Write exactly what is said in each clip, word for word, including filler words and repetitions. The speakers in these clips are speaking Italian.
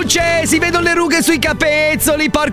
luce! Si vedono le rughe sui capezzoli, porco!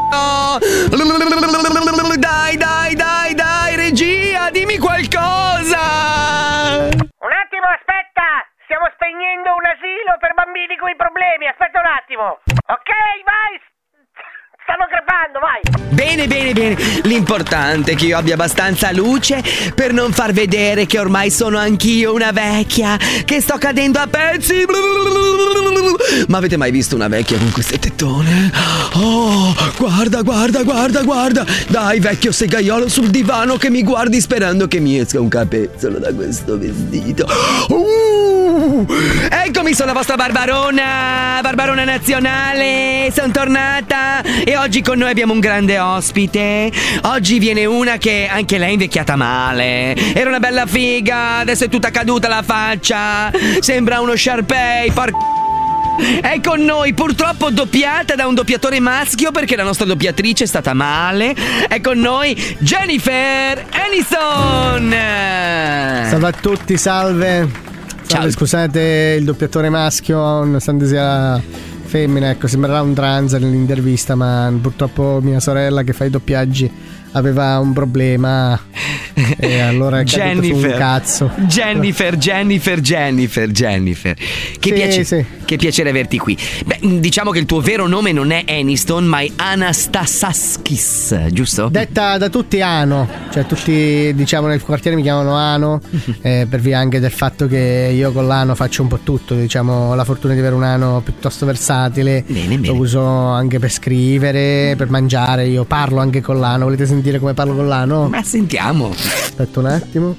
Dai, dai, dai, dai, regia, dimmi qualcosa! Un attimo, aspetta! Stiamo spegnendo un asilo per bambini con i problemi, aspetta un attimo! Ok, vai! Stanno crepando, vai! Bene, bene, bene. L'importante è che io abbia abbastanza luce per non far vedere che ormai sono anch'io una vecchia, che sto cadendo a pezzi. Ma avete mai visto una vecchia con queste tettone? Oh, guarda, guarda, guarda, guarda. Dai, vecchio segaiolo sul divano che mi guardi sperando che mi esca un capezzolo da questo vestito. Uh, eccomi, sono la vostra Barbarona, Barbarona nazionale. Sono tornata e oggi con noi abbiamo un grande ospite. Oggi viene una che anche lei è invecchiata male. Era una bella figa, adesso è tutta caduta la faccia. Sembra uno Sharpei, porca. È con noi, purtroppo doppiata da un doppiatore maschio perché la nostra doppiatrice è stata male. È con noi Jennifer Aniston. Salve a tutti, salve. Salve, Ciao. Scusate il doppiatore maschio, nonostante sia femmina, ecco, sembrerà un trans nell'intervista, ma purtroppo mia sorella che fa i doppiaggi aveva un problema e allora è caduto su un cazzo. Jennifer, Jennifer, Jennifer, Jennifer. Che, Sì, piace- sì. che piacere averti qui. Beh, diciamo che il tuo vero nome non è Aniston, ma è Anastasaskis, giusto? Detta da tutti Ano, cioè tutti, diciamo, nel quartiere mi chiamano Ano, eh, per via anche del fatto che io con l'ano faccio un po' tutto, diciamo, ho la fortuna di avere un ano piuttosto versatile. Bene, bene. Lo uso anche per scrivere, per mangiare, io parlo anche con l'ano. Volete sentire come parlo con l'ano? Ma sentiamo. Aspetta un attimo.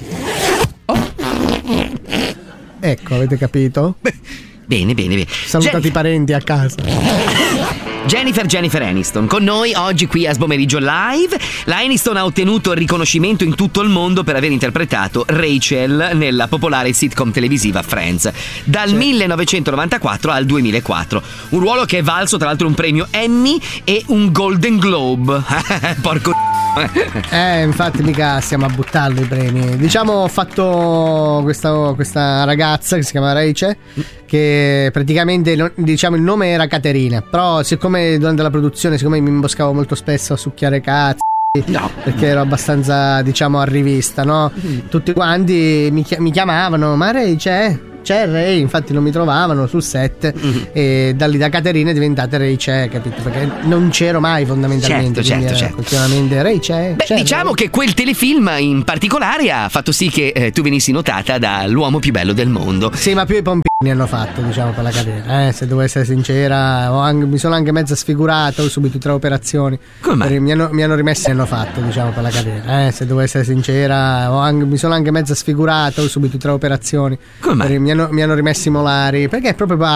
Ecco, avete capito? Bene, bene, bene. Salutate Gen- i parenti a casa. Jennifer Jennifer Aniston con noi oggi qui a Sbomeriggio Live. La Aniston ha ottenuto il riconoscimento in tutto il mondo per aver interpretato Rachel nella popolare sitcom televisiva Friends dal Sì. millenovecentonovantaquattro al duemilaquattro, un ruolo che è valso tra l'altro un premio Emmy e un Golden Globe. Porco. Eh, infatti mica stiamo a buttarli i premi. Diciamo, ho fatto questa, questa ragazza che si chiama Rachel, che praticamente, non- diciamo, il nome era Caterina, però siccome durante la produzione, siccome mi imboscavo molto spesso a succhiare cazzo, No. perché ero abbastanza, diciamo, a rivista, no? Tutti quanti mi, chi- mi chiamavano, ma Ray c'è? C'è Ray, infatti non mi trovavano sul set, e da lì da Caterina è diventata Ray c'è, capito? Perché non c'ero mai fondamentalmente, Certo, quindi certo, era certo. continuamente Ray c'è. Beh, c'è, diciamo Ray. che quel telefilm in particolare ha fatto sì che eh, tu venissi notata dall'uomo più bello del mondo. Sì, ma più i pompini hanno fatto, diciamo, per la carriera. Eh, se devo essere sincera, ho anche- mi sono anche mezza sfigurata, ho subito tre operazioni. Come mai? Per- Mi hanno, mi hanno rimessi e hanno fatto, diciamo, per la carriera. Eh, se devo essere sincera, ho anche- mi sono anche mezza sfigurata, ho subito tre operazioni. Come mai? Per- Mi hanno, mi hanno rimessi i molari, perché è proprio